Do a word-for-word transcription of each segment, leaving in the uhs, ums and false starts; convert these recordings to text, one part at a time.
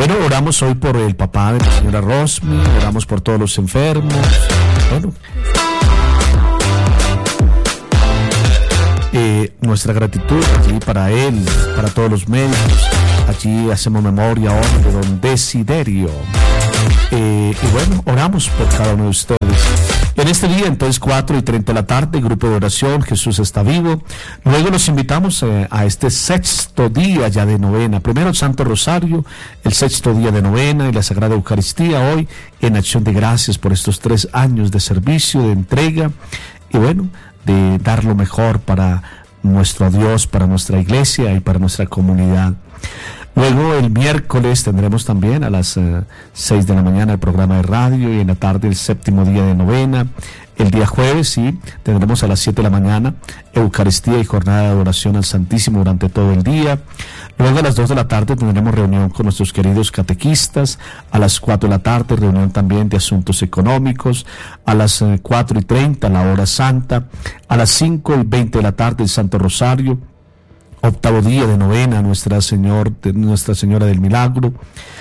Bueno, oramos hoy por el papá de la señora Rosmi, oramos por todos los enfermos. Bueno, eh, nuestra gratitud allí para él, para todos los médicos. Allí hacemos memoria hoy de don Desiderio. Eh, y bueno, oramos por cada uno de ustedes. En este día, entonces, cuatro y treinta de la tarde, grupo de oración, Jesús está vivo. Luego los invitamos eh, a este sexto día ya de novena. Primero el Santo Rosario, el sexto día de novena y la Sagrada Eucaristía, hoy en acción de gracias por estos tres años de servicio, de entrega y bueno, de dar lo mejor para nuestro Dios, para nuestra iglesia y para nuestra comunidad. Luego el miércoles tendremos también a las uh, seis de la mañana el programa de radio y en la tarde el séptimo día de novena. El día jueves, sí, tendremos a las siete de la mañana Eucaristía y jornada de adoración al Santísimo durante todo el día. Luego a las dos de la tarde tendremos reunión con nuestros queridos catequistas. A las cuatro de la tarde reunión también de asuntos económicos. A las uh, cuatro y treinta la hora santa. A las cinco y veinte de la tarde el Santo Rosario. Octavo día de novena, Nuestra, Señor, Nuestra Señora del Milagro.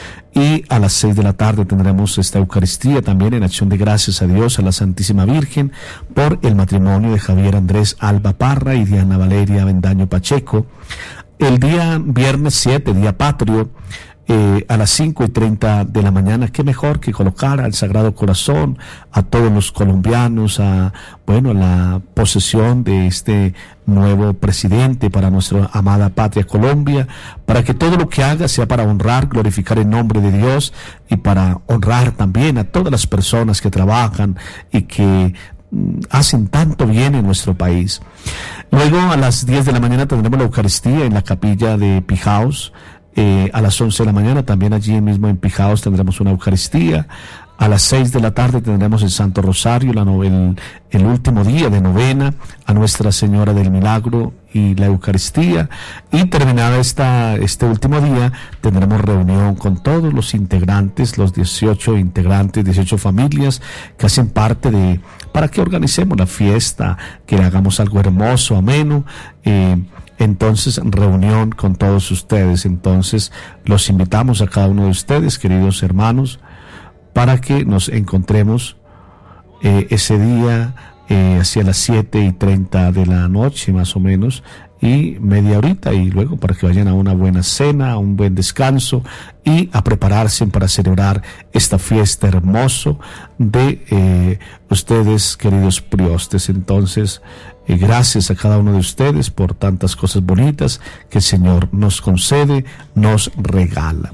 Y a las seis de la tarde tendremos esta Eucaristía también en acción de gracias a Dios, a la Santísima Virgen, por el matrimonio de Javier Andrés Alba Parra y Diana Valeria Bendaño Pacheco. El día viernes siete, día patrio, Eh, a las cinco y treinta de la mañana, qué mejor que colocar al Sagrado Corazón, a todos los colombianos, a, bueno, a la posesión de este nuevo presidente para nuestra amada patria Colombia, para que todo lo que haga sea para honrar, glorificar el nombre de Dios y para honrar también a todas las personas que trabajan y que mm, hacen tanto bien en nuestro país. Luego a las diez de la mañana tendremos la Eucaristía en la capilla de Pijaos. Eh, a las once de la mañana también allí mismo en Pijaos tendremos una Eucaristía. A las seis de la tarde tendremos el Santo Rosario, la no, el, el último día de novena a Nuestra Señora del Milagro y la Eucaristía. Y terminada esta, este último día tendremos reunión con todos los integrantes, los dieciocho integrantes, dieciocho familias que hacen parte de, para que organicemos la fiesta, que hagamos algo hermoso, ameno. Eh, Entonces, reunión con todos ustedes. Entonces, los invitamos a cada uno de ustedes, queridos hermanos, para que nos encontremos eh, ese día eh, hacia las siete y treinta de la noche, más o menos, y media horita, y luego para que vayan a una buena cena, a un buen descanso, y a prepararse para celebrar esta fiesta hermoso de eh, ustedes, queridos priostes. Entonces, Eh, gracias a cada uno de ustedes por tantas cosas bonitas que el Señor nos concede, nos regala.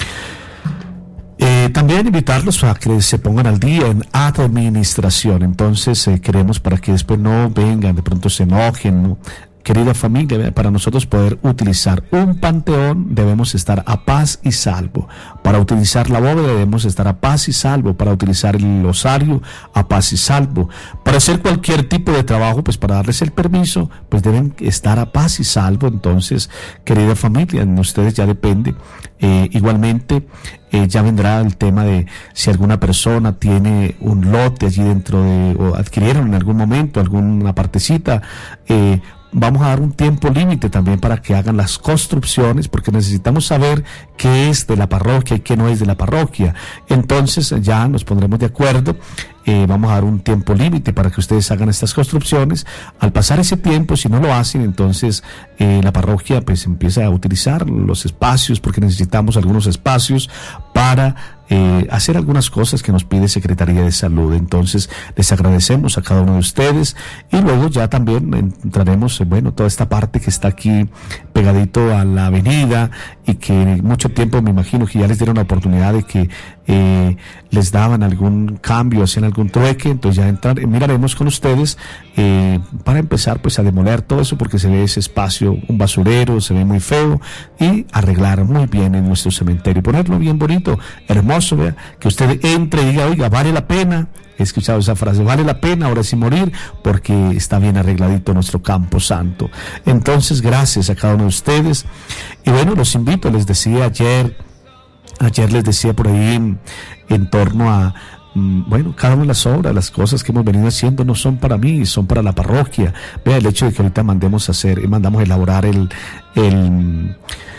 Eh, también invitarlos a que se pongan al día en administración. Entonces eh, queremos para que después no vengan, de pronto se enojen, ¿no? Querida familia, para nosotros poder utilizar un panteón debemos estar a paz y salvo. Para utilizar la bóveda debemos estar a paz y salvo. Para utilizar el osario, a paz y salvo. Para hacer cualquier tipo de trabajo, pues para darles el permiso, pues deben estar a paz y salvo. Entonces, querida familia, de ustedes ya depende. Eh, igualmente, eh, ya vendrá el tema de si alguna persona tiene un lote allí dentro de, o adquirieron en algún momento alguna partecita, eh, vamos a dar un tiempo límite también para que hagan las construcciones, porque necesitamos saber qué es de la parroquia y qué no es de la parroquia. Entonces ya nos pondremos de acuerdo. Eh, vamos a dar un tiempo límite para que ustedes hagan estas construcciones. Al pasar ese tiempo, si no lo hacen, entonces eh, la parroquia pues empieza a utilizar los espacios, porque necesitamos algunos espacios para eh, hacer algunas cosas que nos pide Secretaría de Salud. Entonces les agradecemos a cada uno de ustedes, y luego ya también entraremos, bueno, toda esta parte que está aquí pegadito a la avenida, y que mucho tiempo me imagino que ya les dieron la oportunidad de que eh, les daban algún cambio, hacían algún trueque. Entonces ya entrar, miraremos con ustedes eh, para empezar pues a demoler todo eso, porque se ve ese espacio, un basurero, se ve muy feo, y arreglar muy bien en nuestro cementerio, ponerlo bien bonito, hermoso, vea, que usted entre y diga, oiga, vale la pena. He escuchado esa frase, vale la pena ahora sí morir, porque está bien arregladito nuestro campo santo. Entonces, gracias a cada uno de ustedes. Y bueno, los invito, les decía ayer, ayer les decía por ahí en, en torno a, bueno, cada una de las obras, las cosas que hemos venido haciendo no son para mí, son para la parroquia. Vea, el hecho de que ahorita mandemos hacer, mandamos elaborar el, el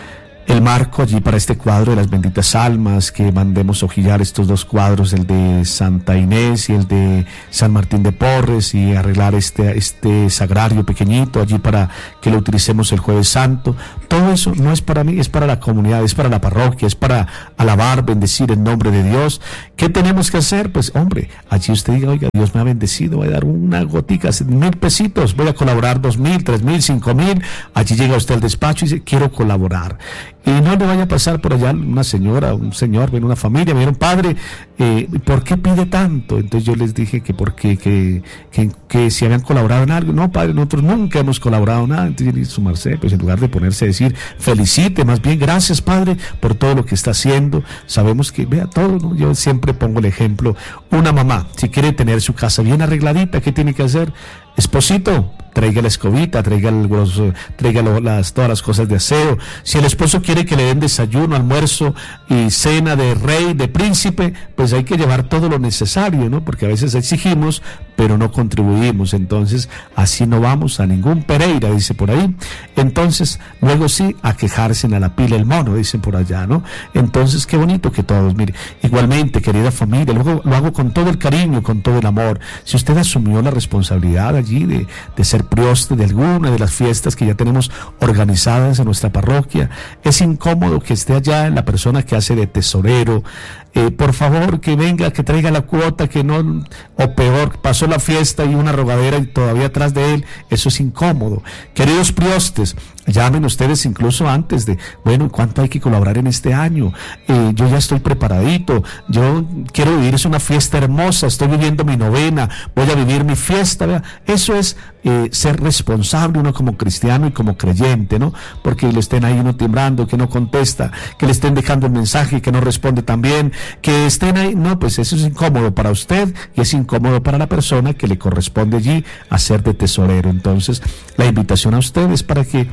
el marco allí para este cuadro de las benditas almas, que mandemos hojillar estos dos cuadros, el de Santa Inés y el de San Martín de Porres, y arreglar este, este sagrario pequeñito allí para que lo utilicemos el Jueves Santo. Todo eso no es para mí, es para la comunidad, es para la parroquia, es para alabar, bendecir el nombre de Dios. ¿Qué tenemos que hacer? Pues hombre, allí usted diga, oiga, Dios me ha bendecido, voy a dar una gotica, mil pesitos, voy a colaborar dos mil, tres mil, cinco mil. Allí llega usted al despacho y dice, quiero colaborar. Y no le vaya a pasar por allá una señora, un señor, viene una familia, me dijeron, padre, eh, ¿por qué pide tanto? Entonces yo les dije que porque que, que, que si habían colaborado en algo. No, padre, nosotros nunca hemos colaborado en nada. Entonces yo le dije, sumarse, pues en lugar de ponerse a decir, felicite, más bien, gracias, padre, por todo lo que está haciendo. Sabemos que, vea, todo, ¿no? Yo siempre pongo el ejemplo, una mamá, si quiere tener su casa bien arregladita, ¿qué tiene que hacer? Esposito, traiga la escobita, traiga, los, traiga las, todas las cosas de aseo. Si el esposo quiere que le den desayuno, almuerzo y cena de rey, de príncipe, pues hay que llevar todo lo necesario, ¿no? Porque a veces exigimos, pero no contribuimos. Entonces, así no vamos a ningún Pereira, dice por ahí. Entonces, luego sí, a quejarse a la pila el mono, dicen por allá, ¿no? Entonces, qué bonito que todos, mire, igualmente, querida familia, luego lo hago con todo el cariño, con todo el amor. Si usted asumió la responsabilidad allí de, de ser prioste de alguna de las fiestas que ya tenemos organizadas en nuestra parroquia, es incómodo que esté allá la persona que hace de tesorero. Eh, por favor, que venga, que traiga la cuota, que no, o peor, pasó la fiesta y una rogadera y todavía atrás de él. Eso es incómodo. Queridos priostes, llamen ustedes incluso antes de, bueno, ¿cuánto hay que colaborar en este año? Eh, yo ya estoy preparadito, yo quiero vivir, es una fiesta hermosa, estoy viviendo mi novena, voy a vivir mi fiesta, ¿verdad? Eso es eh, ser responsable uno como cristiano y como creyente, ¿no? Porque le estén ahí uno timbrando, que no contesta, que le estén dejando el mensaje y que no responde también, que estén ahí, no, pues eso es incómodo para usted y es incómodo para la persona que le corresponde allí hacer de tesorero. Entonces, la invitación a ustedes para que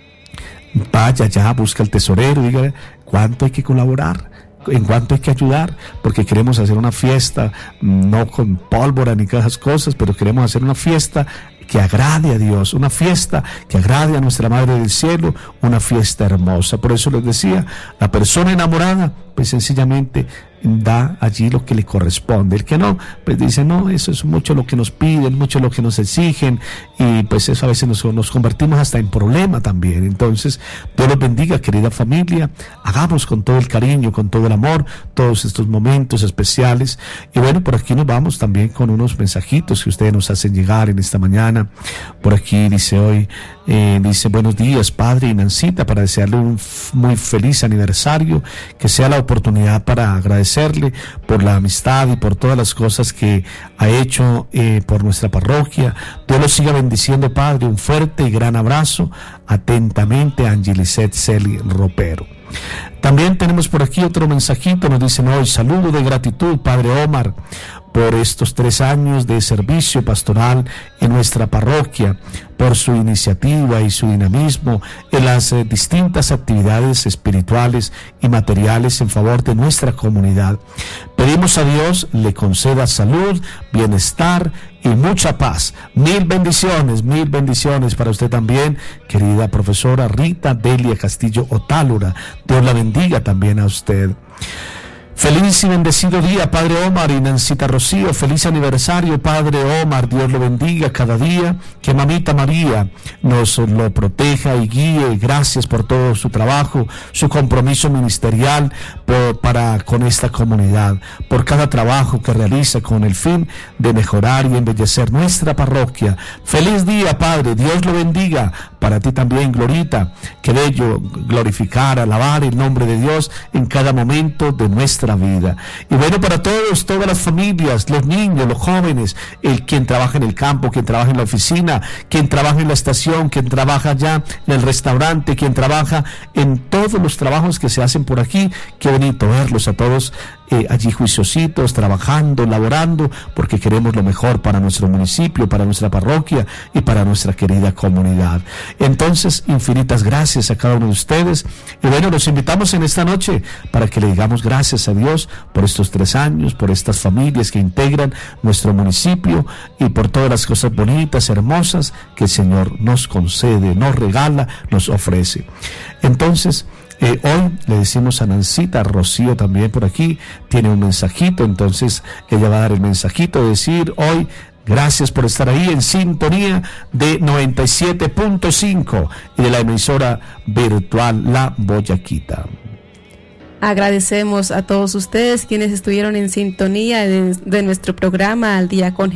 vaya ya, busca al tesorero, diga cuánto hay que colaborar, en cuánto hay que ayudar, porque queremos hacer una fiesta, no con pólvora ni esas cosas, pero queremos hacer una fiesta que agrade a Dios, una fiesta que agrade a nuestra Madre del Cielo, una fiesta hermosa. Por eso les decía, la persona enamorada, pues sencillamente da allí lo que le corresponde. El que no, pues dice, no, eso es mucho lo que nos piden, mucho lo que nos exigen, y pues eso a veces nos, nos convertimos hasta en problema también. Entonces, Dios los bendiga, querida familia, hagamos con todo el cariño, con todo el amor, todos estos momentos especiales. Y bueno, por aquí nos vamos también con unos mensajitos que ustedes nos hacen llegar en esta mañana. Por aquí dice hoy, eh, dice, buenos días, padre y Nancita, para desearle un f- muy feliz aniversario, que sea la oportunidad para agradecerle por la amistad y por todas las cosas que ha hecho eh, por nuestra parroquia. Dios lo siga bendiciendo, padre. Un fuerte y gran abrazo. Atentamente, Angelicet Celi Ropero. También tenemos por aquí otro mensajito, nos dicen hoy, saludo de gratitud, padre Omar, por estos tres años de servicio pastoral en nuestra parroquia, por su iniciativa y su dinamismo en las eh, distintas actividades espirituales y materiales en favor de nuestra comunidad. Pedimos a Dios le conceda salud, bienestar y mucha paz. Mil bendiciones, mil bendiciones para usted también, querida profesora Rita Delia Castillo Otálora. Dios la bendiga también a usted. Feliz y bendecido día, Padre Omar y Nancita Rocío. Feliz aniversario, Padre Omar. Dios lo bendiga cada día. Que Mamita María nos lo proteja y guíe. Gracias por todo su trabajo, su compromiso ministerial por, para con esta comunidad, por cada trabajo que realiza con el fin de mejorar y embellecer nuestra parroquia. Feliz día, Padre. Dios lo bendiga. Para ti también, Glorita. Que bello glorificar, alabar el nombre de Dios en cada momento de nuestra vida. Y bueno, para todos, todas las familias, los niños, los jóvenes, el quien trabaja en el campo, quien trabaja en la oficina, quien trabaja en la estación, quien trabaja allá en el restaurante, quien trabaja en todos los trabajos que se hacen por aquí. Qué bonito verlos a todos eh, allí juiciositos, trabajando, laborando, porque queremos lo mejor para nuestro municipio, para nuestra parroquia y para nuestra querida comunidad. Entonces, infinitas gracias a cada uno de ustedes. Y bueno, los invitamos en esta noche para que le digamos gracias a Dios por estos tres años, por estas familias que integran nuestro municipio y por todas las cosas bonitas, hermosas que el Señor nos concede, nos regala, nos ofrece. Entonces, Eh, hoy le decimos a Nancita, Rocío también por aquí, tiene un mensajito, entonces ella va a dar el mensajito, decir hoy, gracias por estar ahí en sintonía de noventa y siete punto cinco y de la emisora virtual La Boyaquita. Agradecemos a todos ustedes quienes estuvieron en sintonía de, de nuestro programa Al Día con